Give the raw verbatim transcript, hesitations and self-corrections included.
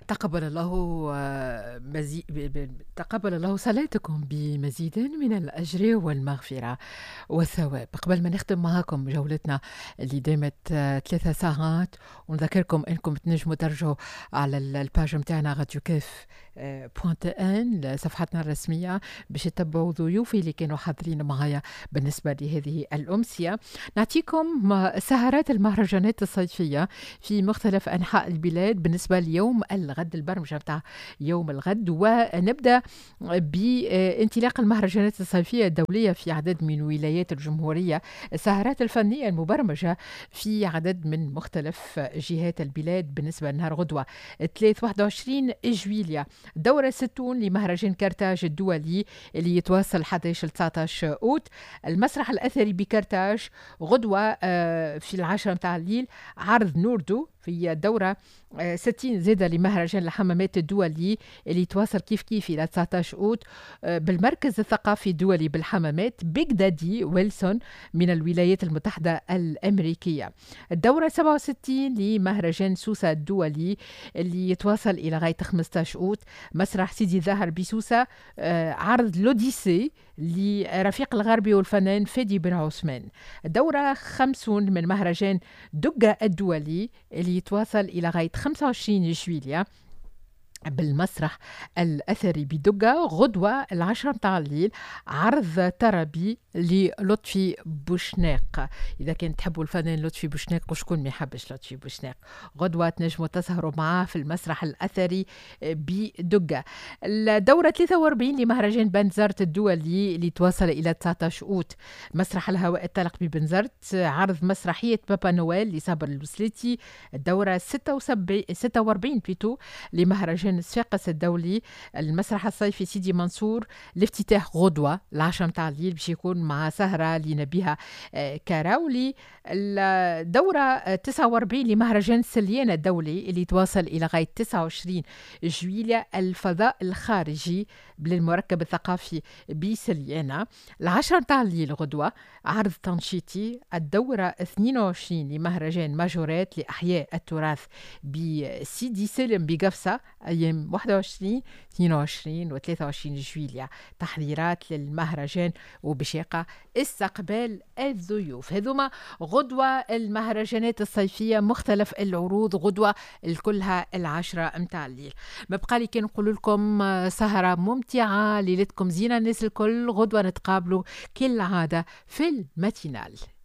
تقبل الله آه، مزي... ب- ب- تقبل الله صلاتكم بمزيد من الأجر والمغفرة والثواب. قبل ما نختم معاكم جولتنا اللي دامت آه، ثلاثة ساعات، ونذكركم انكم تنجموا ترجعوا على ال- الباج متاعنا راديو كاف آه، بوانت ان صفحتنا الرسمية باش تتبعوا ضيوفي اللي كانوا حاضرين معايا بالنسبة لهذه الأمسية. نعطيكم م- سهرات المهرجانات الصيفية في مختلف أنحاء البلاد بالنسبة ليوم الغد، البرمجة بتاع يوم الغد. ونبدأ بانطلاق المهرجانات الصيفية الدولية في عدد من ولايات الجمهورية، السهرات الفنية المبرمجة في عدد من مختلف جهات البلاد بالنسبة لنهار غدوة ثلاثة واحد وعشرين جويليا، دورة ستون لمهرجان كرتاج الدولي اللي يتواصل احد عشر ل تسعة عشر أوت. المسرح الأثري بكرتاج غدوة آه، في العاشرة متاع الليل عرض نوردو في دورة آه، ستين زادة لمهرجان الحمامات الدولي اللي يتواصل كيف كيف إلى تسعة عشر أوت آه، بالمركز الثقافي الدولي بالحمامات بيج دادي ويلسون من الولايات المتحدة الأمريكية. الدورة سبعة وستين لمهرجان سوسة الدولي اللي يتواصل إلى غاية خمسة عشر أوت. مسرح سيدي ظاهر بسوسة آه، عرض لوديسي لرفيق الغربي والفنان فادي بن عثمان. الدورة خمسون من مهرجان دقة الدولي اللي يتواصل إلى غاية خمسة وعشرين جويليا بالمسرح الأثري بدقة غدوة العشرة متاع الليل عرض طربي للطفي بوشناق. إذا كان تحبوا الفنان لطفي بوشناق، وشكون ما يحبش لطفي بوشناق، غدوة تنجموا تسهروا معاه في المسرح الأثري بدقة. الدورة ثلاثة وأربعين لمهرجان بنزرت الدولي اللي توصل إلى تسعة عشر أوت. مسرح الهواء الطلق ببنزرت عرض مسرحية بابا نويل لصابر الوسليتي. الدورة ستة وسبعين ستة وأربعين بليتو لمهرجان الصفاقس الدولي. المسرح الصيفي سيدي منصور الافتتاح غدوة العشرة متاع الليل باش يكون مع سهرة لنبيها آه، كراولي. الدورة آه، تسعة وأربعين لمهرجان سليانة الدولي اللي تواصل إلى غاية تسعة وعشرين جويليا الفضاء الخارجي بالمركب الثقافي بسليانة. العشرة متاع الليل غدوة عرض تنشيطي. الدورة اثنين وعشرين لمهرجان ماجورات لأحياء التراث بسيدي سالم بقفصة أيام واحد وعشرين اثنين وعشرين و ثلاثة وعشرين جويليا. تحضيرات للمهرجان وبشاقة استقبال الضيوف. هذوما غدوة المهرجانات الصيفية، مختلف العروض غدوة الكلها العشرة متاع الليل. ما بقى لي كان نقول لكم آه، سهرة ممتعة، ليلتكم زينة الناس الكل. غدوة نتقابلوا كالعادة في الماتينال.